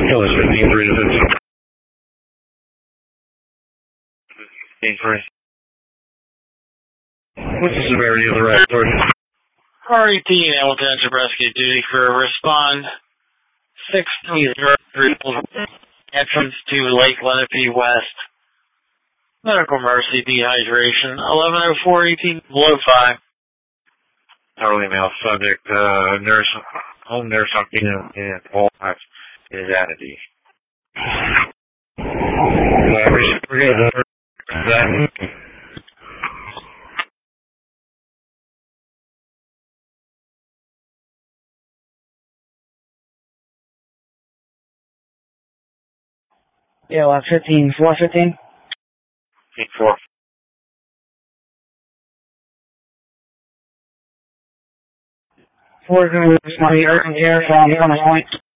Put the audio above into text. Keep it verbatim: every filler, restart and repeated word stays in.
Killers fifteen three to fifteen. fifteen three. What's the severity of the respiratory? R eighteen, Hamilton Township Rescue Duty Crew. Respond six three zero three, entrance to Lake Lenape West. Medical emergency, dehydration. eleven oh four eighteen, below five. Elderly male subject, uh, nurse, home nurse on female and all types insanity. We're good. That. Yeah, well, fifteen, four fifteen? fifteen four. Four going to be urgent care from here on the point.